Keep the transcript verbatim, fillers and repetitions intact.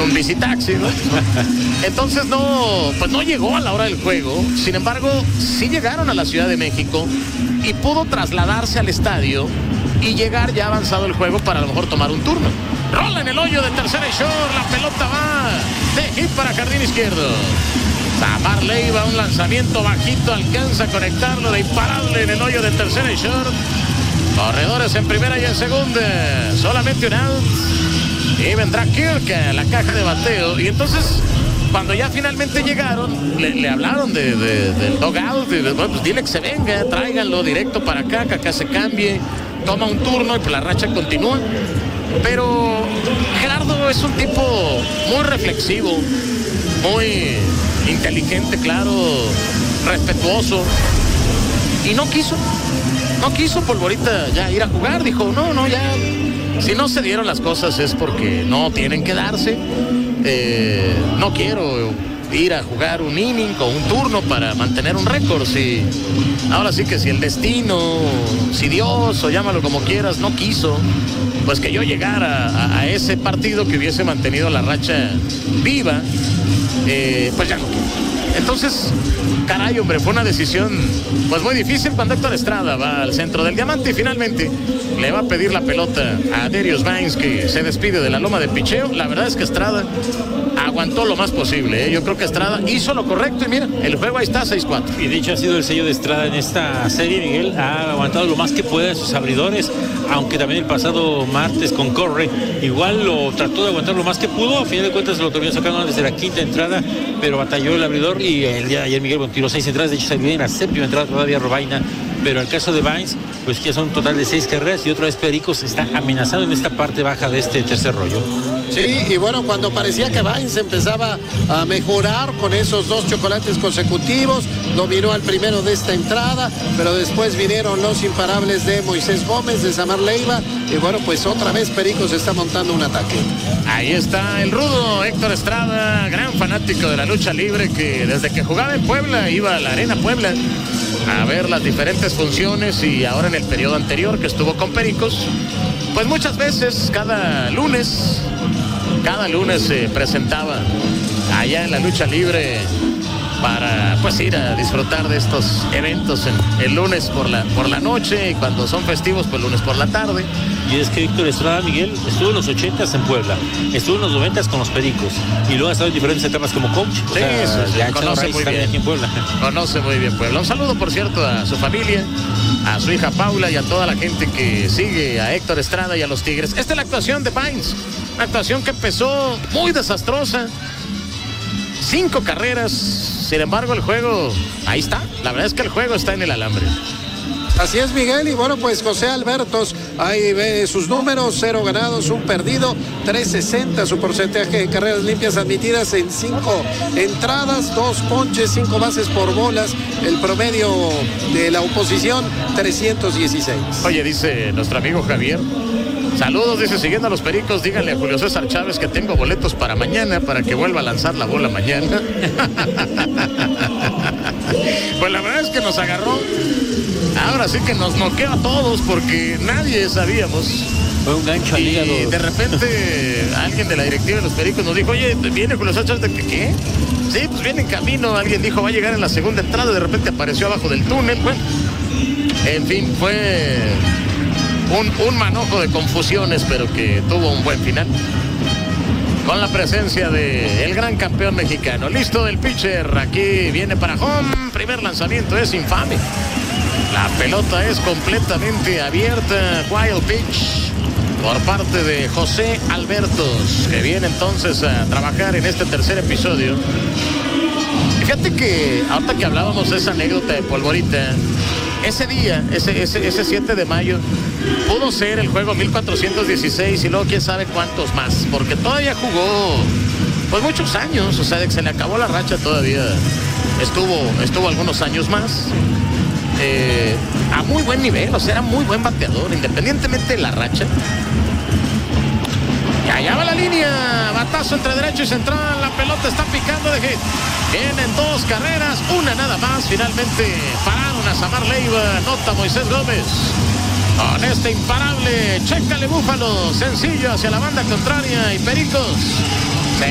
un visitaxi, ¿no? Entonces no, pues no llegó a la hora del juego. Sin embargo, sí llegaron a la Ciudad de México y pudo trasladarse al estadio y llegar ya avanzado el juego para a lo mejor tomar un turno. Rola en el hoyo de tercera y short, la pelota va de hit para jardín izquierdo. Samar Leiva, un lanzamiento bajito, alcanza a conectarlo de imparable en el hoyo de tercera y short. Corredores en primera y en segunda, solamente un out. Y vendrá Kirk a la caja de bateo. Y entonces, cuando ya finalmente llegaron, le, le hablaron de, de, del dugout. De, de, bueno, pues dile que se venga, tráiganlo directo para acá, que acá se cambie. Toma un turno y pues la racha continúa. Pero Gerardo es un tipo muy reflexivo, muy inteligente, claro, respetuoso. Y no quiso, no quiso Polvorita ya ir a jugar. Dijo, no, no, ya, si no se dieron las cosas es porque no tienen que darse. Eh, no quiero ir a jugar un inning o un turno para mantener un récord. Si, ahora sí que si el destino, si Dios o llámalo como quieras, no quiso, pues que yo llegara a, a ese partido que hubiese mantenido la racha viva, eh, pues ya no quiero. Entonces, caray, hombre, fue una decisión pues muy difícil cuando Héctor Estrada va al centro del diamante y finalmente le va a pedir la pelota a Darius Vines, que se despide de la loma de picheo. La verdad es que Estrada aguantó lo más posible, ¿eh? Yo creo que Estrada hizo lo correcto y mira, el juego ahí está, seis cuatro. Y de hecho ha sido el sello de Estrada en esta serie, Miguel. Ha aguantado lo más que puede a sus abridores, aunque también el pasado martes con Corre igual lo trató de aguantar lo más que pudo. A final de cuentas lo terminó sacando desde la quinta entrada, pero batalló el abridor y el día de ayer Miguel tiró seis entradas. De hecho salió en la séptima entrada todavía Robaina, pero el caso de Vines, pues que son un total de seis carreras y otra vez Pericos está amenazado en esta parte baja de este tercer rollo. Sí, y bueno, cuando parecía que Vines empezaba a mejorar con esos dos chocolates consecutivos, dominó al primero de esta entrada, pero después vinieron los imparables de Moisés Gómez, de Samar Leiva, y bueno, pues otra vez Pericos está montando un ataque. Ahí está el rudo Héctor Estrada, gran fanático de la lucha libre, que desde que jugaba en Puebla iba a la Arena Puebla a ver las diferentes funciones, y ahora en el periodo anterior que estuvo con Pericos, pues muchas veces cada lunes cada lunes se presentaba allá en la lucha libre para pues ir a disfrutar de estos eventos en, el lunes por la, por la noche, y cuando son festivos pues lunes por la tarde. Y es que Héctor Estrada, Miguel, estuvo en los ochentas en Puebla, estuvo en los noventas con los Pericos y luego ha estado en diferentes etapas como coach. Sí, sea, eso, ya conoce muy bien. Aquí en Puebla. Conoce muy bien Puebla. Un saludo, por cierto, a su familia, a su hija Paula y a toda la gente que sigue a Héctor Estrada y a los Tigres. Esta es la actuación de Vines, una actuación que empezó muy desastrosa, cinco carreras. Sin embargo, el juego, ahí está. La verdad es que el juego está en el alambre. Así es, Miguel, y bueno, pues José Albertos, ahí ve sus números, cero ganados, un perdido, tres sesenta su porcentaje de carreras limpias admitidas en cinco entradas, dos ponches, cinco bases por bolas, el promedio de la oposición, trescientos dieciséis. Oye, dice nuestro amigo Javier, saludos, dice, siguiendo a los Pericos, díganle a Julio César Chávez que tengo boletos para mañana, para que vuelva a lanzar la bola mañana. Pues la verdad es que nos agarró. Ahora sí que nos noqueó a todos porque nadie sabíamos. Fue un gancho al hígado. Y de repente alguien de la directiva de los Pericos nos dijo, oye, ¿viene Julio César Chávez? ¿De qué? Sí, pues viene en camino. Alguien dijo, va a llegar en la segunda entrada. De repente apareció abajo del túnel. Bueno, en fin, fue un, un manojo de confusiones, pero que tuvo un buen final. Con la presencia del gran campeón mexicano. Listo el pitcher. Aquí viene para home. Primer lanzamiento es infame. La pelota es completamente abierta. Wild pitch por parte de José Albertos, que viene entonces a trabajar en este tercer episodio. Fíjate que ahorita que hablábamos de esa anécdota de Polvorita, ese día, ese, ese, ese siete de mayo, pudo ser el juego mil cuatrocientos dieciséis y luego quién sabe cuántos más, porque todavía jugó pues muchos años, o sea, de que se le acabó la racha todavía estuvo, estuvo algunos años más. Eh, a muy buen nivel, o sea, era muy buen bateador, independientemente de la racha. Y allá va la línea, batazo entre derecho y central, la pelota está picando de hit. Vienen dos carreras, una nada más, finalmente pararon a Samar Leiva, nota Moisés Gómez. Con este imparable, chécale Búfalo, sencillo hacia la banda contraria y Pericos